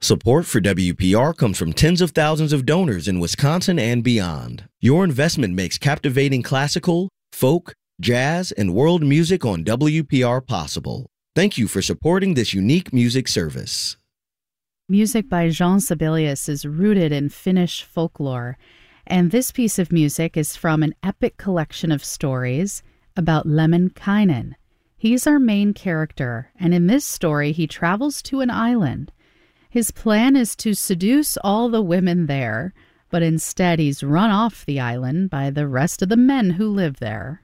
Support for WPR comes from tens of thousands of donors in Wisconsin and beyond. Your investment makes captivating classical, folk, jazz, and world music on WPR possible. Thank you for supporting this unique music service. Music by Jean Sibelius is rooted in Finnish folklore, and this piece of music is from an epic collection of stories about Lemminkainen. He's our main character, and in this story he travels to an island. His plan is to seduce all the women there, but instead he's run off the island by the rest of the men who live there.